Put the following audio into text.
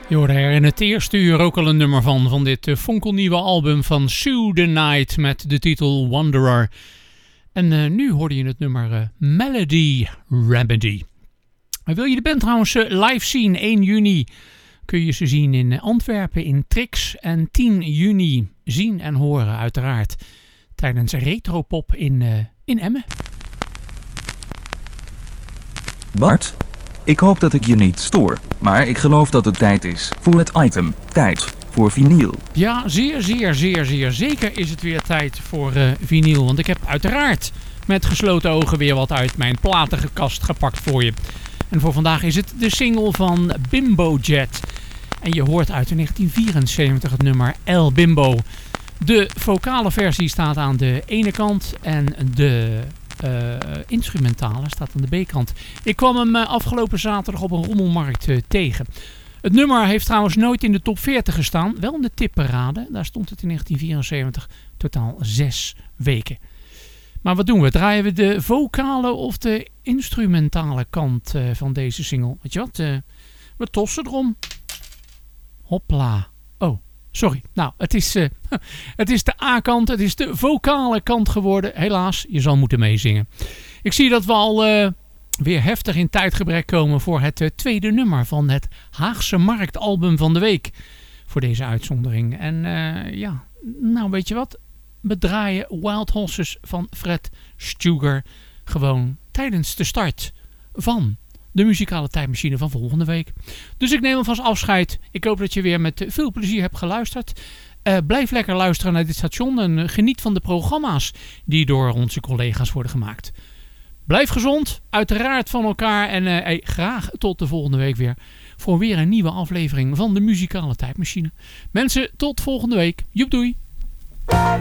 Je hoorde er in het eerste uur ook al een nummer van dit fonkelnieuwe album van Sue the Night met de titel Wanderer. En nu hoorde je het nummer Melody Remedy. Wil je de band trouwens live zien? 1 juni kun je ze zien in Antwerpen in Trix. En 10 juni zien en horen uiteraard tijdens Retropop in Emmen. Bart, ik hoop dat ik je niet stoor, maar ik geloof dat het tijd is voor het item. Tijd voor vinyl. Ja, zeer zeker is het weer tijd voor vinyl. Want ik heb uiteraard met gesloten ogen weer wat uit mijn platenkast gepakt voor je. En voor vandaag is het de single van Bimbo Jet. En je hoort uit 1974 het nummer El Bimbo. De vocale versie staat aan de ene kant en de instrumentale staat aan de B-kant. Ik kwam hem afgelopen zaterdag op een rommelmarkt tegen. Het nummer heeft trouwens nooit in de top 40 gestaan. Wel in de tipparade. Daar stond het in 1974 totaal 6 weken. Maar wat doen we? Draaien we de vocale of de instrumentale kant van deze single? Weet je wat? We tossen erom. Hopla. Oh, sorry. Nou, het is de A-kant. Het is de vocale kant geworden. Helaas, je zal moeten meezingen. Ik zie dat we al weer heftig in tijdgebrek komen voor het tweede nummer van het Haagse Marktalbum van de week. Voor deze uitzondering. En ja, nou weet je wat? We draaien Wild Horses van Fred Stuger gewoon tijdens de start van de muzikale tijdmachine van volgende week. Dus ik neem alvast afscheid. Ik hoop dat je weer met veel plezier hebt geluisterd. Blijf lekker luisteren naar dit station en geniet van de programma's die door onze collega's worden gemaakt. Blijf gezond, uiteraard van elkaar en graag tot de volgende week weer voor weer een nieuwe aflevering van de muzikale tijdmachine. Mensen, tot volgende week. Joep, doei!